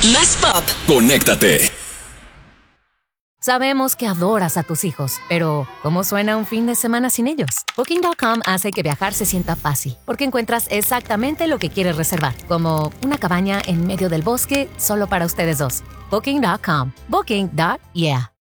Más pop. Conéctate. Sabemos que adoras a tus hijos, pero ¿cómo suena un fin de semana sin ellos? Booking.com hace que viajar se sienta fácil, porque encuentras exactamente lo que quieres reservar, como una cabaña en medio del bosque solo para ustedes dos. Booking.com. Booking.yeah.